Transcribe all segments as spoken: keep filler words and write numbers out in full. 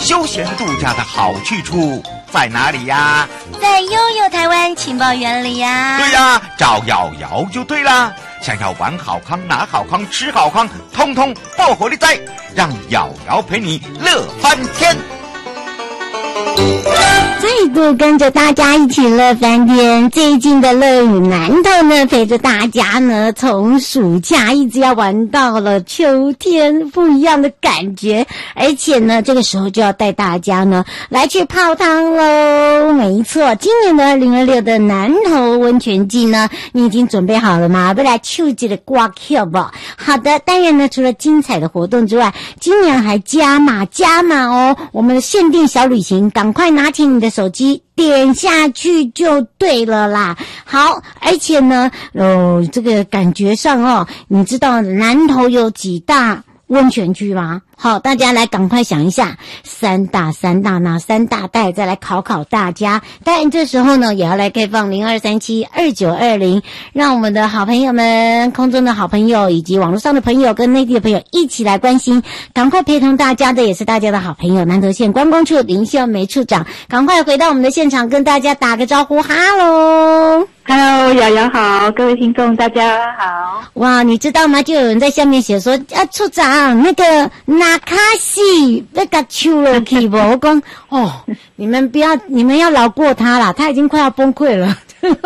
休闲度假的好去处在哪里呀？ 在悠悠台湾情报园里呀。 对呀，找瑶瑶就对啦。想要玩好康、拿好康、吃好康，通通爆火力哉！让瑶瑶陪你乐翻天。 再度跟着大家一起乐翻天。最近的乐与南头呢，陪着大家呢，从暑假一直要玩到了秋天，不一样的感觉。而且呢，这个时候就要带大家呢来去泡汤喽。没错，今年的二零二六的南投温泉季呢，你已经准备好了吗？不来秋季的挂 Q 吧。好的，当然呢，除了精彩的活动之外，今年还加码加码哦，我们的限定小旅行，赶快拿起你的手机点下去就对了啦。好，而且呢，哦，这个感觉上哦，你知道南投有几大温泉区吗？好，大家来赶快想一下，三大三大哪三大带，再来考考大家。当然这时候呢，也要来开放零二三七二九二零，让我们的好朋友们、空中的好朋友以及网络上的朋友跟内地的朋友一起来关心，赶快陪同大家的也是大家的好朋友南投县观光处林秀梅处长，赶快回到我们的现场跟大家打个招呼，哈喽。 Hello， 瑶瑶好，各位听众大家好。 哇，你知道吗？就有人在下面写说，啊，处长，那个纳卡西那个秋了去不？我讲哦，你们不要，你们要饶过他啦，他已经快要崩溃了。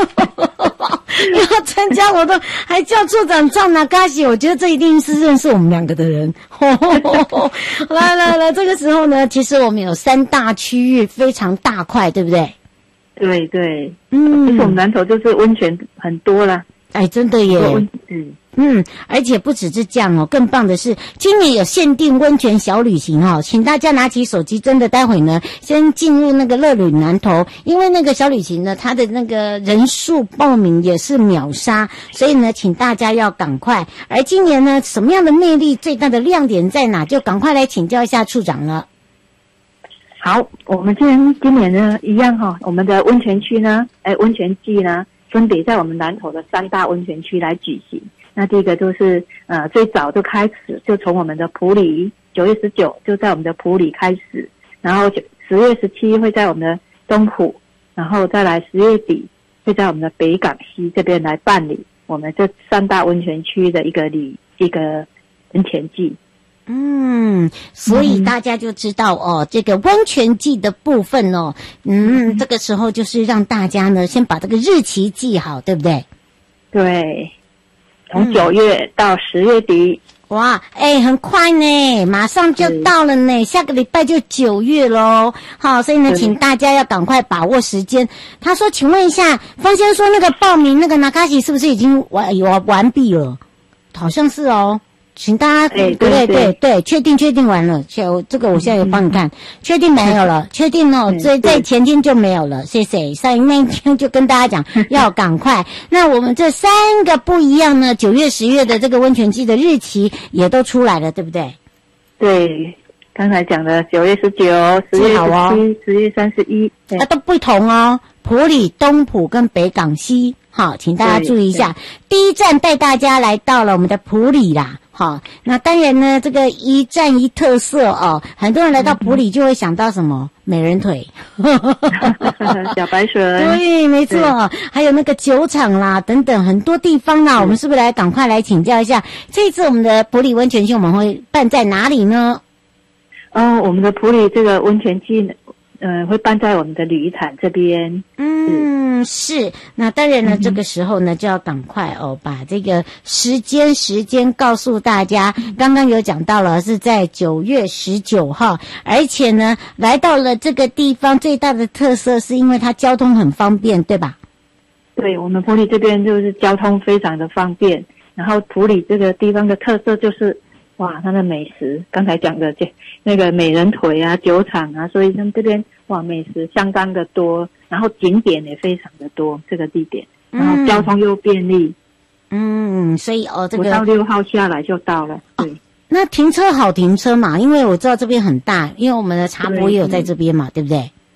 要参加活动，还叫处长唱纳卡西，我觉得这一定是认识我们两个的人。来来来，这个时候呢，其实我们有三大区域，非常大块，对不对？ 对对， 嗯， 其实我们南投就是温泉很多啦。 哎，真的耶， 嗯嗯，而且不只是这样哦，更棒的是今年有限定温泉小旅行哦，请大家拿起手机，真的待会呢先进入那个乐旅南投，因为那个小旅行呢，它的那个人数报名也是秒杀，所以呢，请大家要赶快。而今年呢，什么样的魅力最大的亮点在哪？就赶快来请教一下处长了。 好，我们今年今年呢一样哈、哦，我们的温泉区呢，哎，温泉季呢，分别在我们南投的三大温泉区来举行。那第一个就是呃，最早就开始，就从我们的埔里，九月十九就在我们的埔里开始，然后十月十七会在我们的东埔，然后再来十月底会在我们的北港西这边来办理我们这三大温泉区的一个旅一个温泉季。 嗯，所以大家就知道哦，这个温泉季的部分哦，嗯，这个时候就是让大家呢先把这个日期记好，对不对？ 对，从九月到十月底。 哇，哎，很快呢，马上就到了呢，下个礼拜就九月咯。好，所以呢，请大家要赶快把握时间。他说，请问一下，方先生说那个报名那个纳卡西是不是已经完有完毕了？好像是哦。请大家，对对对对，确定确定完了，确这个我现在有帮你看，确定没有了，确定哦，所以在前天就没有了，谢谢。上那一天就跟大家讲要赶快。那我们这三个不一样呢，九月、十月的这个温泉季的日期也都出来了，对不对？ 对，刚才讲的九月十九、十月十七、十月三十一， 啊都不同哦，埔里、东埔跟北港西。好，请大家注意一下，第一站带大家来到了我们的埔里啦。好，那当然呢，这个一站一特色哦，很多人来到埔里就会想到什么美人腿， 小白笋， 对，没错，还有那个酒厂啦，等等很多地方啦，我们是不是来赶快来请教一下？这一次我们的埔里温泉季我们会办在哪里呢？ 哦，我们的埔里这个温泉季呢，呃，会办在我们的旅游产这边。 嗯，是。那当然呢，嗯、这个时候呢，就要赶快哦，把这个时间时间告诉大家。刚刚有讲到了，是在九月十九号，而且呢，来到了这个地方，最大的特色是因为它交通很方便，对吧？ 对，我们埔里这边就是交通非常的方便，然后埔里这个地方的特色就是。哇，它的美食，刚才讲的这那个美人腿啊、酒厂啊，所以他们这边哇美食相当的多，然后景点也非常的多，这个地点，然后交通又便利， 嗯，所以哦，这个五到六号下来就到了，对。哦， 那停车好停车嘛，因为我知道这边很大，因为我们的茶博也有在这边嘛， 对, 对不对？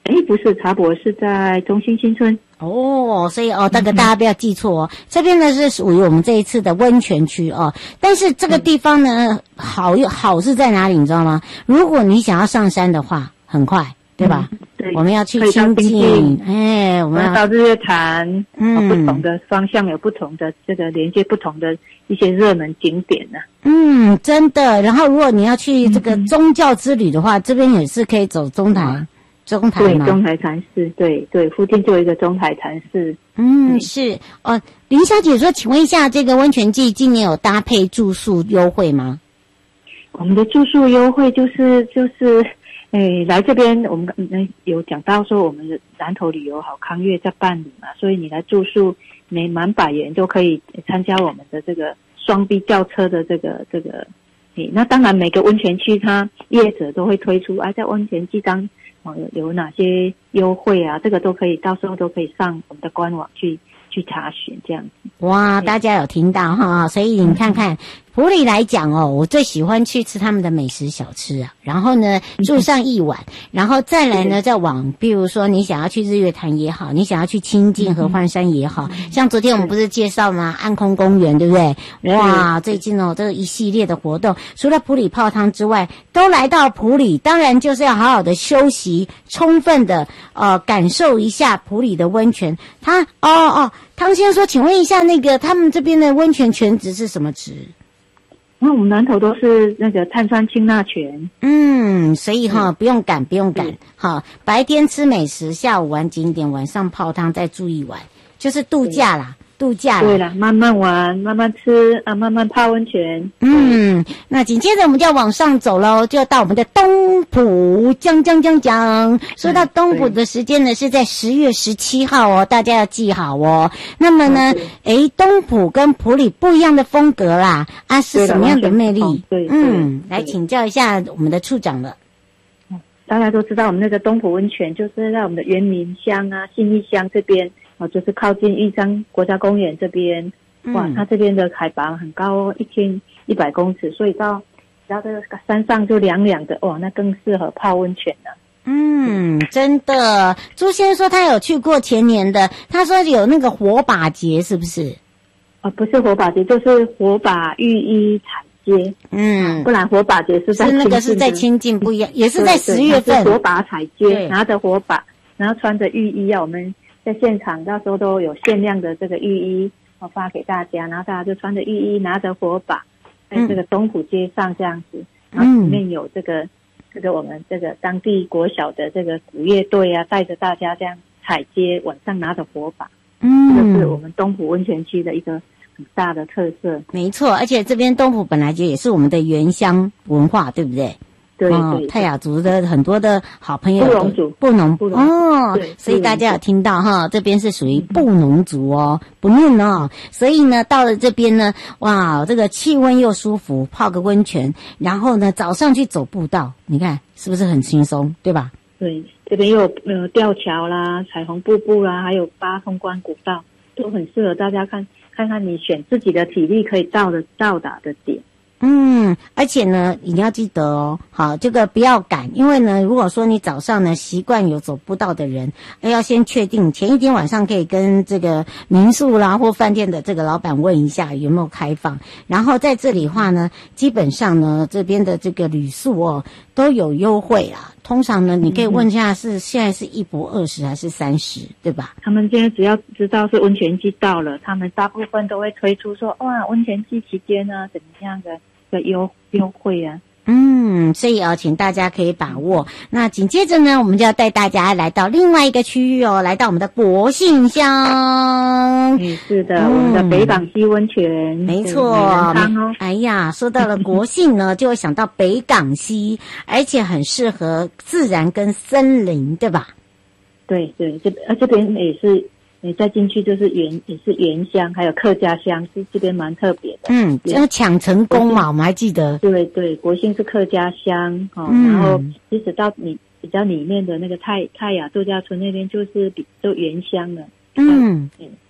哎，不是茶博，是在中心新村。 哦，所以哦，这个大家不要记错哦。这边呢是属于我们这一次的温泉区哦，但是这个地方呢，好好是在哪里，你知道吗？如果你想要上山的话，很快，对吧？ 嗯、对， 我们要去清境，哎，我们要到日月潭， 嗯， 不同的方向有不同的这个连接不同的一些热门景点呢、啊。 嗯，真的。然后如果你要去这个宗教之旅的话，嗯、这边也是可以走中台。嗯中台对，中台禅寺，对对，附近就有一个中台禅寺。 嗯，是哦。林小姐说，请问一下，这个温泉季今年有搭配住宿优惠吗？ 我们的住宿优惠就是就是，诶，来这边我们嗯有讲到说，我们的南投旅游好康月在办理嘛，所以你来住宿每满百元就可以参加我们的这个双 B 轿车的这个这个。诶，那当然每个温泉区它业者都会推出，啊，在温泉季当。有有哪些优惠啊？这个都可以，到时候都可以上我们的官网去去查询，这样子。 哇，大家有听到哈？所以你看看，埔里来讲哦，我最喜欢去吃他们的美食小吃啊。然后呢，住上一晚，然后再来呢，再往，比如说你想要去日月潭也好，你想要去清境合欢山也好，像昨天我们不是介绍吗？暗空公园，对不对？哇，最近哦，这个一系列的活动，除了埔里泡汤之外，都来到埔里，当然就是要好好的休息，充分的呃感受一下埔里的温泉。他哦哦，汤先生说，请问一下，那个他们这边的温泉泉质是什么质？ 那我们南投都是那个碳酸氢钠泉， 嗯，所以哈、嗯、不用赶，不用赶，哈，白天吃美食，下午玩景点，晚上泡汤，再住一晚，就是度假啦。度假对了，慢慢玩，慢慢吃啊，慢慢泡温泉。 嗯，那紧接着我们就要往上走喽，就要到我们的东埔，讲讲讲讲。说到东埔的时间呢，是在十月十七号哦，大家要记好哦。那么呢，诶，东埔跟埔里不一样的风格啦，啊，是什么样的魅力？ 对， 嗯，来请教一下我们的处长了。 大家都知道，我们那个东埔温泉就是在我们的原民乡啊、信义乡这边。哦，就是靠近玉山国家公园这边，哇，它这边的海拔很高哦，一千一百公尺，所以到到这个山上就凉凉的，哇，那更适合泡温泉了。 嗯，真的，朱先生说他有去过前年的，他说有那个火把节，是不是？ 啊，不是火把节，就是火把浴衣踩街。嗯，不然火把节是在是那个是在清境不一样，也是在十月份。 火把踩街，拿着火把，然后穿着浴衣啊，我们。在现场到时候都有限量的这个浴衣我发给大家，然后大家就穿着浴衣拿着火把在这个东埔街上这样子，然后里面有这个这个我们这个当地国小的这个鼓乐队啊，带着大家这样踩街，晚上拿着火把，嗯，这是我们东埔温泉区的一个很大的特色。 没错，而且这边东埔本来就也是我们的原乡文化，对不对？ 对对、 哦，泰雅族的很多的好朋友， 布农族， 布农布农哦，所以大家有听到哈，这边是属于布农族哦，不念哦，所以呢，到了这边呢，哇，这个气温又舒服，泡个温泉，然后呢，早上去走步道，你看是不是很轻松，对吧？ 对，这边又有呃吊桥啦、彩虹瀑布啦，还有八通关古道，都很适合大家看看看你选自己的体力可以到的到达的点。 嗯，而且呢，你要记得哦，好，这个不要赶，因为呢，如果说你早上呢习惯有走步道的人，要先确定前一天晚上可以跟这个民宿啦或饭店的这个老板问一下有没有开放，然后在这里的话呢，基本上呢这边的这个旅宿哦都有优惠啦。通常呢，你可以问一下是现在是一博二十还是三十，对吧？ 他们现在只要知道是温泉季到了，他们大部分都会推出说，哇，温泉季期间呢，怎么样的的优优惠啊？ 嗯，所以哦，请大家可以把握。那紧接着呢，我们就要带大家来到另外一个区域哦，来到我们的国姓乡。 嗯，是的，嗯、我们的北港溪温泉， 没错。 哦、 哎呀，说到了国姓呢，就会想到北港溪，而且很适合自然跟森林，对吧？ 对对，这呃这边也是。你再进去就是原也是原乡，还有客家乡，是这边蛮特别的。 嗯，这个抢成功嘛，我们还记得。 对对，国姓是客家乡哦、嗯，然后即使到你比较里面的那个泰泰雅度假村那边，就是比都原乡了。 嗯，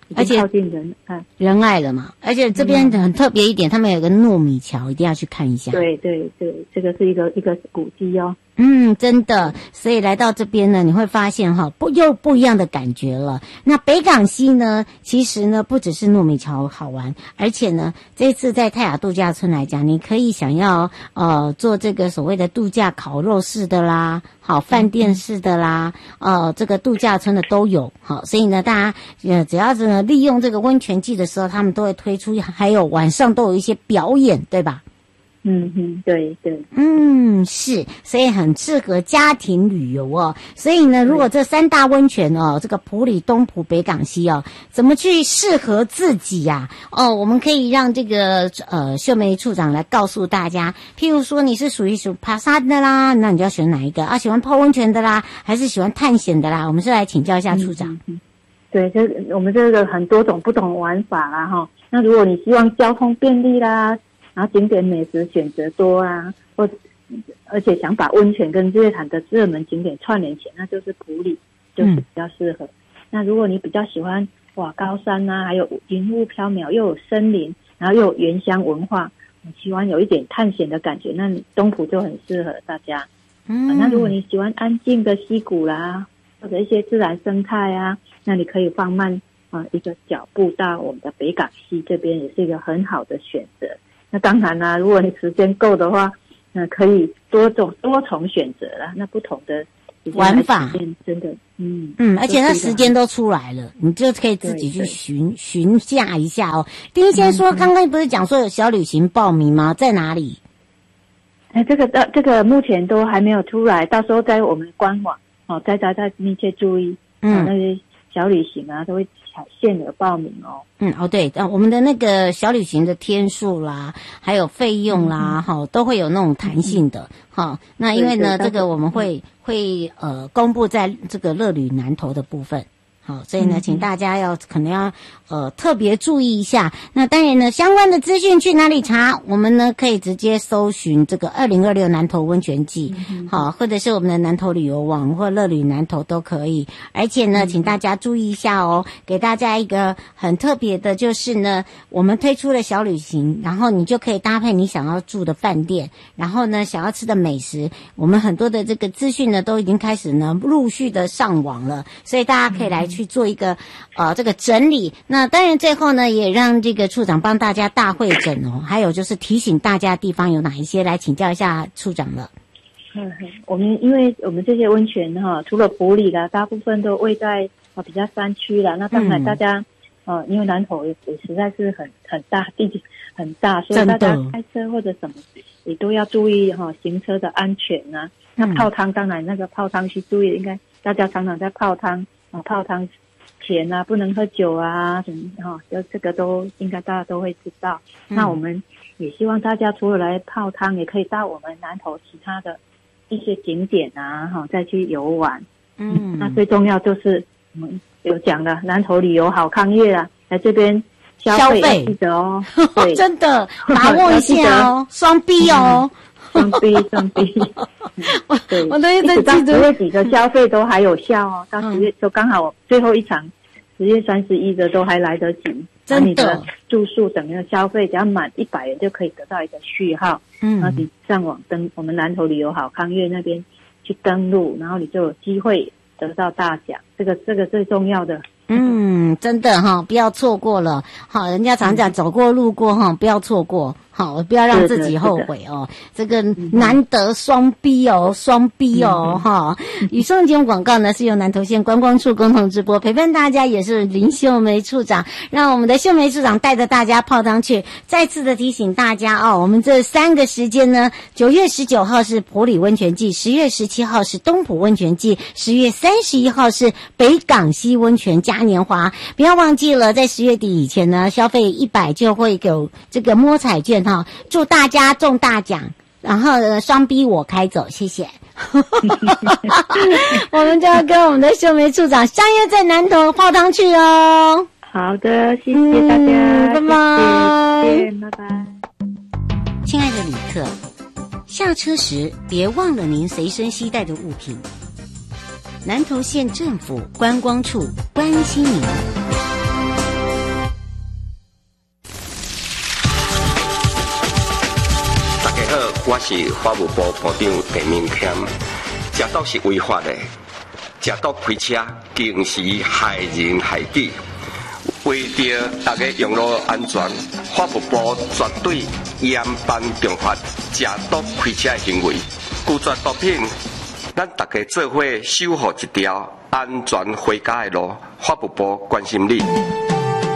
而且靠近仁爱仁爱了嘛，而且这边很特别一点，他们有个糯米桥，一定要去看一下。 对对对，这个是一个一个古迹哦。 嗯，真的，所以来到这边呢，你会发现哈，不又不一样的感觉了。那北港溪呢，其实呢不只是糯米桥好玩，而且呢，这次在泰雅度假村来讲，你可以想要呃做这个所谓的度假烤肉式的啦，好饭店式的啦，呃这个度假村的都有，好，所以呢，大家呃只要是呢利用这个温泉季的时候，他们都会推出，还有晚上都有一些表演，对吧？ 嗯哼，对对， 嗯，是，所以很适合家庭旅游哦。所以呢，如果这三大温泉哦，这个埔里、东埔、北港溪哦，怎么去适合自己呀、啊？哦，我们可以让这个呃秀梅处长来告诉大家。譬如说，你是属于属爬山的啦，那你就要选哪一个啊？喜欢泡温泉的啦，还是喜欢探险的啦？我们是来请教一下处长。 嗯、对，这我们这个很多种不同玩法啦哈。那如果你希望交通便利啦。然后景点美食选择多啊，或而且想把温泉跟日月潭的热门景点串联起来，那就是埔里，就是比较适合。嗯、那如果你比较喜欢哇高山啊，还有云雾飘渺，又有森林，然后又有原乡文化，喜欢有一点探险的感觉，那东埔就很适合大家。嗯、啊，那如果你喜欢安静的溪谷啦，或者一些自然生态啊，那你可以放慢啊一个脚步到我们的北港溪这边，也是一个很好的选择。那当然啦、啊，如果你时间够的话，那可以多种多重选择啦。那不同的玩法， 真的，嗯嗯，而且那时间都出来了，你就可以自己去询询价一下哦。丁医先说，刚刚不是讲说有小旅行报名吗？在哪里？ 哎，这个呃，这个目前都还没有出来，到时候在我们官网哦，大家再密切注意，嗯，那些小旅行啊，都会限额报名哦。 嗯，哦对，啊，我们的那个小旅行的天数啦，还有费用啦，哈、嗯，都会有那种弹性的，哈、嗯。那因为呢，这个我们会会呃公布在这个乐旅南投的部分。好，所以呢，请大家要可能要呃特别注意一下。那当然呢，相关的资讯去哪里查？我们呢可以直接搜寻这个二零二六南投温泉季，好，或者是我们的南投旅游网或乐旅南投都可以。而且呢，请大家注意一下哦，给大家一个很特别的，就是呢，我们推出了小旅行，然后你就可以搭配你想要住的饭店，然后呢，想要吃的美食，我们很多的这个资讯呢都已经开始呢陆续的上网了，所以大家可以来去做一个呃这个整理。那当然最后呢也让这个处长帮大家大会诊哦，还有就是提醒大家地方有哪一些，来请教一下处长了。 嗯，我们因为我们这些温泉哈，除了埔里啦，大部分都位在啊比较山区啦。那当然大家、嗯、呃，因为南投也也实在是很很大，地景很大，所以大家开车或者什么也都要注意哈、哦，行车的安全啊。那泡汤当然那个泡汤需注意，应该大家常常在泡汤啊，泡汤前啊不能喝酒啊什么哈，就这个都应该大家都会知道。嗯、那我们也希望大家除了来泡汤，也可以到我们南投其他的一些景点啊，哈，再去游玩。嗯，那最重要就是我们有讲了，南投旅游好康月啊，来这边消费要记得哦，对， 真的把握一下哦，双 B 哦， 双 B 双 B， 对， 我都一直到十月底的消费都还有效哦，到十月就刚好最后一场，十月三十一的都还来得及。 真的， 你的住宿等于消费只要满一百元就可以得到一个序号，嗯，然后你上网登我们南投旅游好康月那边去登录，然后你就有机会得到大奖，这个这个最重要的。 嗯，真的哈，不要错过了。好，人家常讲走过路过哈，不要错过。好，不要让自己后悔哦。这个难得双 B 哦，双 B 哦，哈、嗯。以上节目广告呢是由南投县观光处共同直播，陪伴大家也是林秀梅处长，让我们的秀梅处长带着大家泡汤去。再次的提醒大家哦，我们这三个时间呢，九月十九号是埔里温泉季，十月十七号是东埔温泉季，十月三十一号是北港溪温泉嘉年华。不要忘记了，在十月底以前呢，消费一百就会有这个摸彩券哈，祝大家中大奖，然后呢双逼我开走，谢谢。我们就要跟我们的秀梅处长相约在南投泡汤去哦。 好的，谢谢大家， 嗯、拜拜， 谢谢，拜拜。 亲爱的旅客，下车时别忘了您随身携带的物品。南投县政府观光处关心您。 我是法务部部长陈明谦，食毒是违法的，食毒开车更是害人害己。为着大家用路安全，法务部绝对严办重罚食毒开车的行为，拒绝毒品。咱大家做伙守护一条安全回家的路，法务部关心你。